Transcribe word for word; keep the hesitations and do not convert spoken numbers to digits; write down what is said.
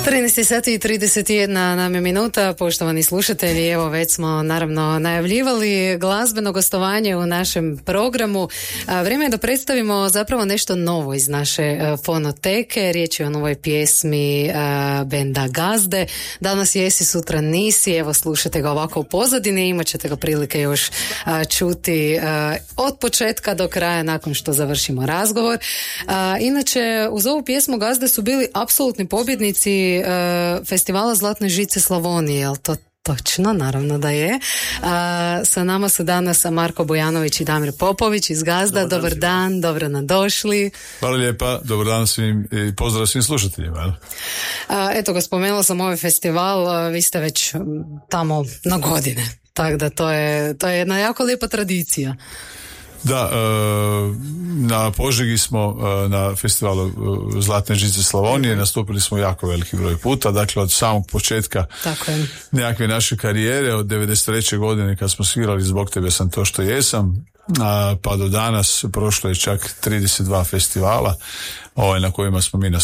trinaest sati i trideset jedna nam je minuta, poštovani slušatelji, evo već smo naravno najavljivali glazbeno gostovanje u našem programu. A, vrijeme je da predstavimo zapravo nešto novo iz naše a, fonoteke, riječ je o novoj pjesmi a, benda Gazde. Danas jesi, sutra nisi, evo slušate ga ovako u pozadini, imat ćete ga prilike još a, čuti a, od početka do kraja nakon što završimo razgovor. A, inače, uz ovu pjesmu Gazde su bili apsolutni pobjednici festivala Zlatne žice Slavonije, jel to točno? Naravno da je. A, sa nama su danas Marko Bojanović i Damir Popović iz Gazda. Dobar, dobar dan, dobro nadošli. Hvala lijepa, dobar dan svim i pozdrav svim slušateljima. A, eto ga, spomenula sam ovaj festival, a, vi ste već tamo na godine, tako da to je, to je jedna jako lijepa tradicija. Da, na Požegi smo na festivalu Zlatne žice Slavonije, nastupili smo jako veliki broj puta, dakle od samog početka nekakve naše karijere, od devedeset treće godine kad smo svirali Zbog tebe sam to što jesam, pa do danas prošlo je čak trideset dva festivala ovaj, na kojima smo mi nastupili.